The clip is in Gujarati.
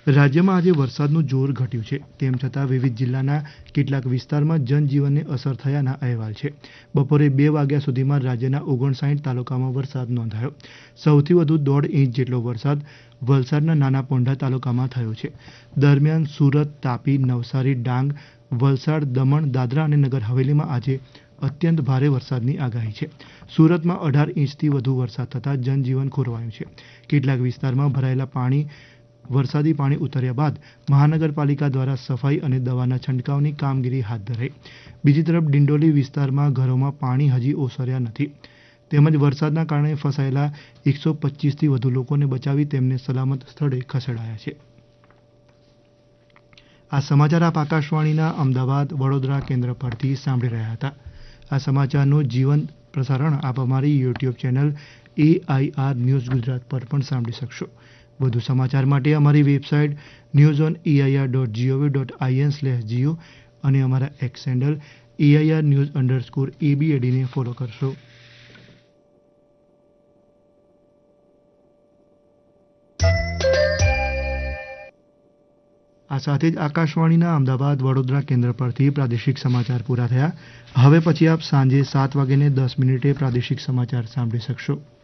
રાજ્યમાં આજે વરસાદનું જોર ઘટ્યું છે. તેમ છતાં વિવિધ જિલ્લાના કેટલાક વિસ્તારમાં જનજીવનને અસર થયાના અહેવાલ છે. બપોરે 2 વાગ્યા સુધીમાં રાજ્યના 59 તાલુકામાં વરસાદ નોંધાયો. સૌથી વધુ 1.5 ઇંચ જેટલો વરસાદ વલસાડના નાના પોંઢા તાલુકામાં થયો છે. દરમિયાન સુરત, તાપી, નવસારી, ડાંગ, વલસાડ, દમણ, દાદરા અને નગર હવેલીમાં આજે અત્યંત ભારે વરસાદની આગાહી છે. સુરતમાં 18 ઇંચથી વધુ વરસાદ થતાં જનજીવન ખોરવાયું છે. કેટલાક વિસ્તારમાં ભરાયેલા વરસાદી પાણી ઉતર્યા બાદ મહાનગરપાલિકા દ્વારા સફાઈ અને દવાના છંટકાવની કામગીરી હાથ ધરાઈ. બીજી તરફ ડિંડોલી વિસ્તારમાં ઘરોમાં પાણી હજી ઓસર્યા નથી. તેમજ વરસાદના કારણે ફસાયેલા 125થી વધુ લોકોને બચાવી તેમને સલામત સ્થળે ખસેડાયા છે. આ સમાચાર આપ આકાશવાણીના અમદાવાદ વડોદરા કેન્દ્ર પરથી સાંભળી રહ્યા હતા. આ સમાચારનું જીવંત પ્રસારણ આપ અમારી YouTube channel AIR news Gujarat પર પણ સાંભળી શકશો. વધુ સમાચાર માટે અમારી વેબસાઇટ newsoneair.gov.in/geo અને અમારા એક્સ હેન્ડલ AIR_news_ABAD ને ફોલો કરશો. આ સાથે જ આકાશવાણીના અમદાવાદ વડોદરા કેન્દ્ર પરથી પ્રાદેશિક સમાચાર પૂરા થયા. હવે પછી આપ સાંજે 7:10 પ્રાદેશિક સમાચાર સાંભળી શકશો.